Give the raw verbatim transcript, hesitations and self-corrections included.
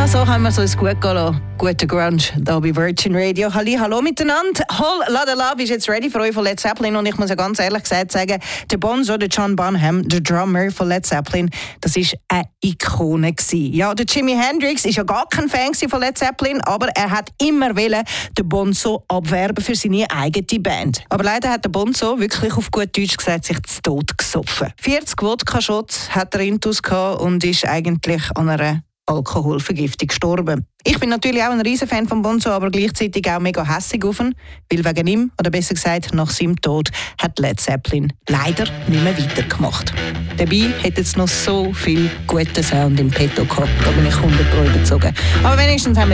so können wir es uns gut gehen lassen. Guter Grunge, hier bei Virgin Radio. Halli, hallo miteinander. Whole Lotta Love ist jetzt ready für euch von Led Zeppelin und ich muss ja ganz ehrlich gesagt sagen, der Bonzo, der John Bonham, der Drummer von Led Zeppelin, das war eine Ikone gewesen. Ja, der Jimi Hendrix ist ja gar kein Fan von Led Zeppelin, aber er hat immer wollen, den Bonzo abwerben für seine eigene Band. Aber leider hat der Bonzo wirklich auf gut Deutsch gesagt sich zu Tod gesoffen. vierzig Wodka-Shots hat er intus gehabt und ist eigentlich an einer Alkoholvergiftung gestorben. Ich bin natürlich auch ein riesen Fan von Bonzo, aber gleichzeitig auch mega hässig auf ihn, weil wegen ihm, oder besser gesagt nach seinem Tod, hat Led Zeppelin leider nicht mehr weitergemacht. Dabei hat jetzt noch so viel guten Sound im Petto gehabt, da bin ich hundert Pro überzogen. Aber wenigstens haben wir